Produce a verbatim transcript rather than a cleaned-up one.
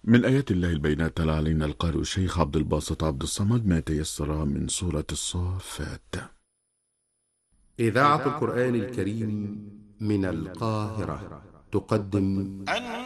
من آيات الله البينات تلا علينا القارئ الشيخ عبد الباسط عبد الصمد ما تيسر من سورة الصافات. إذاعة القرآن الكريم من القاهرة تقدم